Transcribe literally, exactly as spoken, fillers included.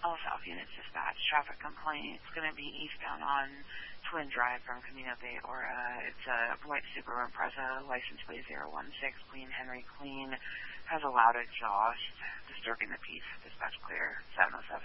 All South Units Dispatch. Traffic complaint. It's going to be eastbound on Twin Drive from Camino de Ora. It's a white Subaru Impreza, license plate zero one six, Queen Henry Queen. Has a loud exhaust, disturbing the peace. Dispatch clear. seven oh seven